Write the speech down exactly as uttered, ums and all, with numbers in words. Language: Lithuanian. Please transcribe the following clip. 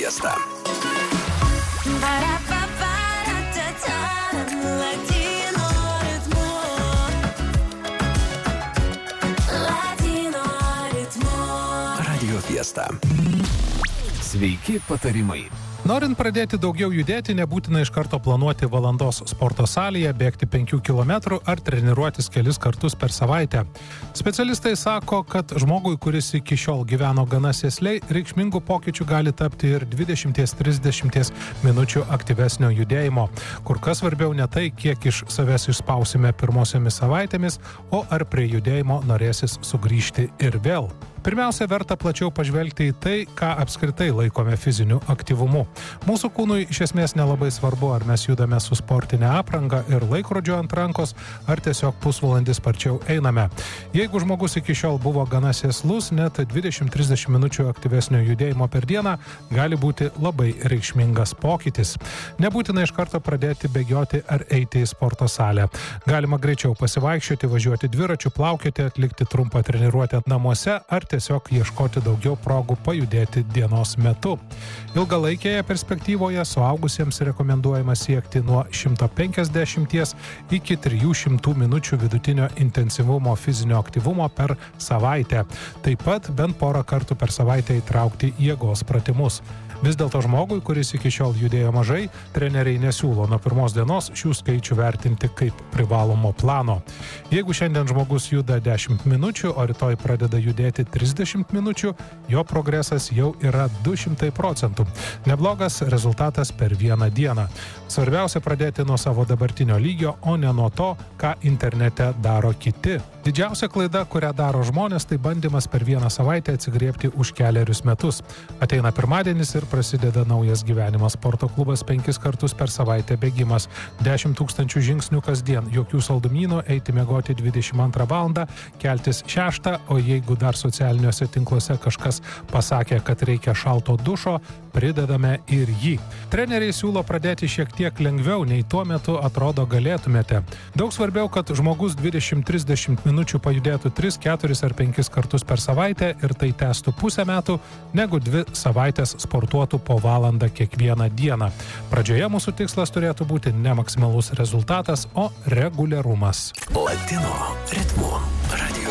Fiesta. Radio Fiesta. Sveiki patarimai. Norint pradėti daugiau judėti, nebūtina iš karto planuoti valandos sporto salėje, bėgti penkių kilometrų ar treniruotis kelis kartus per savaitę. Specialistai sako, kad žmogui, kuris iki šiol gyveno gana sėsliai, reikšmingų pokyčių gali tapti ir dvidešimt trisdešimt minučių aktyvesnio judėjimo. Kur kas svarbiau ne tai, kiek iš savęs išspausime pirmosiomis savaitėmis, o ar prie judėjimo norėsis sugrįžti ir vėl. Pirmiausia, verta plačiau pažvelgti į tai, ką apskritai laikome fiziniu aktyvumu. Mūsų kūnui iš esmės nelabai svarbu, ar mes judame su sportinė apranga ir laikrodžiu ant rankos, ar tiesiog pusvalandį sparčiau einame. Jeigu žmogus iki šiol buvo gana sėslus, net dvidešimt trisdešimt minučių aktyvesnio judėjimo per dieną gali būti labai reikšmingas pokytis. Nebūtina iš karto pradėti bėgioti ar eiti į sporto salę. Galima greičiau pasivaikščioti, važiuoti dviračiu, plaukioti, atlikti trumpą treniruotę namuose ar tiesiog ieškoti daugiau progų pajudėti dienos metu. Ilgalaikėje perspektyvoje suaugusiems rekomenduojama siekti nuo šimto penkiasdešimties iki trijų šimtų minučių vidutinio intensyvumo fizinio aktyvumo per savaitę. Taip pat bent porą kartų per savaitę įtraukti jėgos pratimus. Vis dėlto žmogui, kuris iki šiol judėjo mažai, treneriai nesiūlo nuo pirmos dienos šių skaičių vertinti kaip privalomo plano. Jeigu šiandien žmogus juda dešimt minučių, o rytoj pradeda judėti trisdešimt minučių, jo progresas jau yra du šimtai procentų. Neblogas rezultatas per vieną dieną. Svarbiausia pradėti nuo savo dabartinio lygio, o ne nuo to, ką internete daro kiti. Didžiausia klaida, kurią daro žmonės, tai bandymas per vieną savaitę atsigriebti už kelerius metus. Ateina pirmadienis ir prasideda naujas gyvenimas. Sporto klubas penkis kartus per savaitę bėgimas, dešimt tūkstančių žingsnių kasdien, jokių saldumynų, eiti miegoti dvidešimt antrą valandą, keltis šeštą, o jeigu dar socialiniuose tinkluose kažkas pasakė, kad reikia šalto dušo, pridedame ir jį. Treneriai siūlo pradėti šiek tiek lengviau, nei tuo metu atrodo galėtumėte. Daug svarbiau, kad žmogus dvidešimt trisdešimt minučių pajudėtų tris, keturis ar penkis kartus per savaitę ir tai tęstų pusę metų, negu dvi savaitės sportuotų po valandą kiekvieną dieną. Pradžioje mūsų tikslas turėtų būti ne maksimalus rezultatas, o reguliarumas. Latino ritmu. Radio